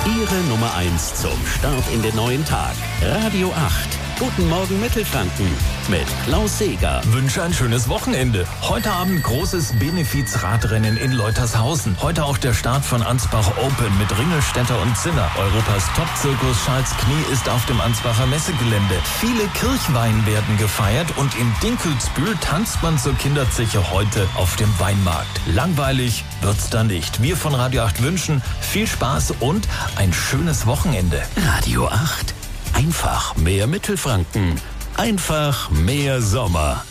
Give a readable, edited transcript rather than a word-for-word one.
Ihre Nummer 1 zum Start in den neuen Tag. Radio 8. Guten Morgen Mittelfranken mit Klaus Seeger. Wünsche ein schönes Wochenende. Heute Abend großes Benefizradrennen in Leutershausen. Heute auch der Start von Ansbach Open mit Ringelstetter und Zinner. Europas Top-Zirkus Charles Knie ist auf dem Ansbacher Messegelände. Viele Kirchwein werden gefeiert und in Dinkelsbühl tanzt man zur Kinderzeche heute auf dem Weinmarkt. Langweilig wird's da nicht. Wir von Radio 8 wünschen viel Spaß und ein schönes Wochenende. Radio 8. Einfach mehr Mittelfranken. Einfach mehr Sommer.